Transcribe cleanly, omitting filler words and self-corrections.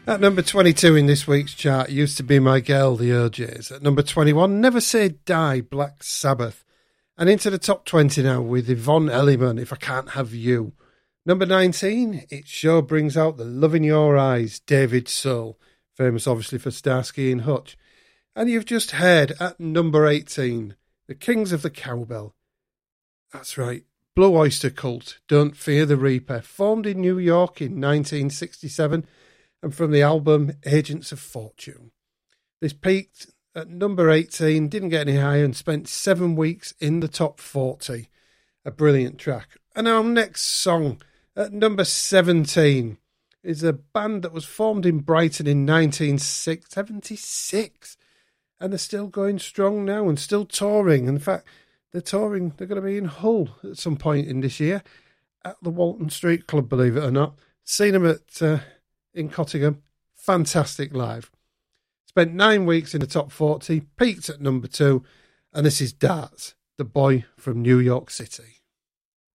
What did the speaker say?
At number 22 in this week's chart, Used to Be My Girl, the OJs. At number 21, Never Say Die, Black Sabbath. And into the top 20 now with Yvonne Elliman, If I Can't Have You. Number 19, It Sure Brings Out the Love in Your Eyes, David Soul, famous obviously for Starsky and Hutch. And you've just heard at number 18, The Kings of the Cowbell. That's right, Blue Oyster Cult, Don't Fear the Reaper, formed in New York in 1967, and from the album Agents of Fortune. This peaked at number 18, didn't get any higher, and spent 7 weeks in the top 40. A brilliant track. And our next song, at number 17, is a band that was formed in Brighton in 1976, and they're still going strong now and still touring. In fact, they're touring, they're going to be in Hull at some point in this year, at the Walton Street Club, believe it or not. Seen them at... in Cottingham, fantastic live. Spent 9 weeks in the top 40, peaked at number 2, and this is Darts, the boy from New York City.